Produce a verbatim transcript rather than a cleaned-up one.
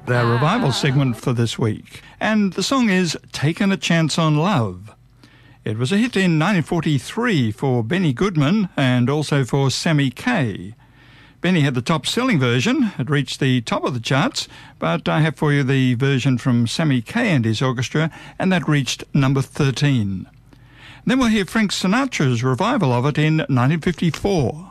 our revival segment for this week. And the song is Taken a Chance on Love. It was a hit in nineteen forty-three for Benny Goodman and also for Sammy Kaye. Benny had the top-selling version. It reached the top of the charts, but I have for you the version from Sammy Kaye and his orchestra, and that reached number thirteen. Then we'll hear Frank Sinatra's revival of it in nineteen fifty-four.